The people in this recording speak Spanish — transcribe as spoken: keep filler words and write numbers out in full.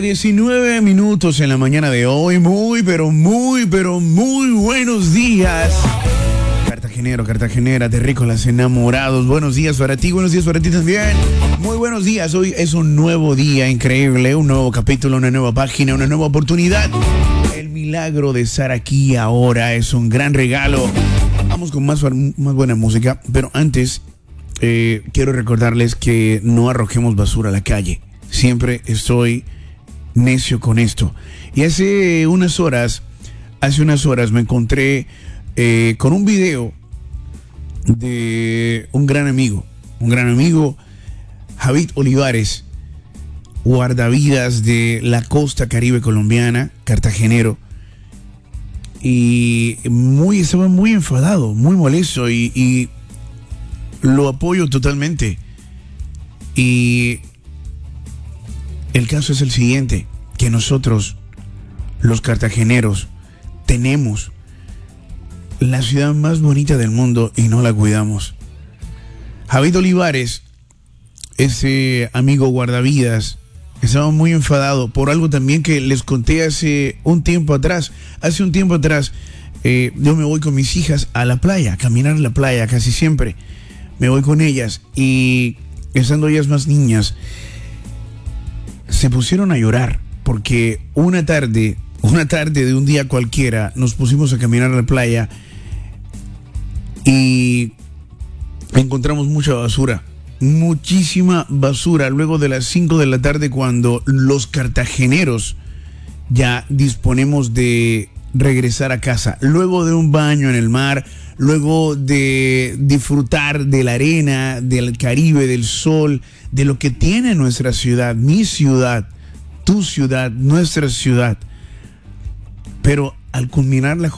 diecinueve minutos en la mañana de hoy. Muy, pero muy, pero muy buenos días. Cartagenero, cartagenera, terrícolas enamorados. Buenos días para ti, buenos días para ti también. Muy buenos días. Hoy es un nuevo día increíble, un nuevo capítulo, una nueva página, una nueva oportunidad. El milagro de estar aquí ahora es un gran regalo. Vamos con más, más buena música, pero antes eh, quiero recordarles que no arrojemos basura a la calle. Siempre estoy necio con esto. Y hace unas horas, hace unas horas me encontré eh, con un video de un gran amigo, un gran amigo, Javid Olivares, guardavidas de la costa caribe colombiana, cartagenero. Y muy, estaba muy enfadado, muy molesto y, y lo apoyo totalmente. Y el caso es el siguiente, que nosotros, los cartageneros, tenemos la ciudad más bonita del mundo y no la cuidamos. Javid Olivares, ese amigo guardavidas, estaba muy enfadado por algo también que les conté hace un tiempo atrás. Hace un tiempo atrás, eh, yo me voy con mis hijas a la playa, a caminar a la playa casi siempre. Me voy con ellas y estando ellas más niñas, se pusieron a llorar porque una tarde, una tarde de un día cualquiera, nos pusimos a caminar a la playa y encontramos mucha basura, muchísima basura. Luego de las cinco de la tarde, cuando los cartageneros ya disponemos de regresar a casa, luego de un baño en el mar, luego de disfrutar de la arena, del Caribe, del sol, de lo que tiene nuestra ciudad, mi ciudad, tu ciudad, nuestra ciudad. Pero al culminar la